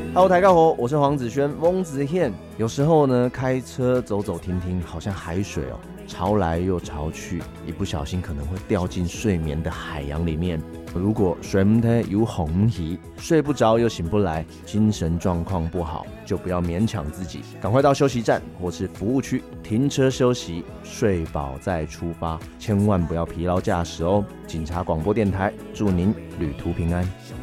Hello，大家好，我是黄子轩，翁子宪。有时候呢，开车走走停停，好像海水哦，潮来又潮去，一不小心可能会掉进睡眠的海洋里面。如果水母体有红鱼，睡不着又醒不来，精神状况不好，就不要勉强自己，赶快到休息站或是服务区停车休息，睡饱再出发，千万不要疲劳驾驶哦。警察广播电台，祝您旅途平安。